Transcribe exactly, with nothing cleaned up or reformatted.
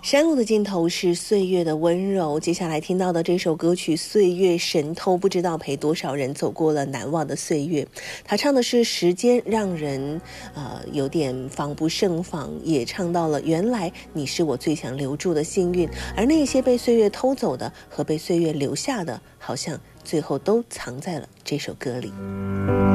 山路的尽头是岁月的温柔，接下来听到的这首歌曲《岁月神偷》，不知道陪多少人走过了难忘的岁月。他唱的是时间让人呃有点防不胜防，也唱到了原来你是我最想留住的幸运，而那些被岁月偷走的和被岁月留下的，好像最后都藏在了这首歌里。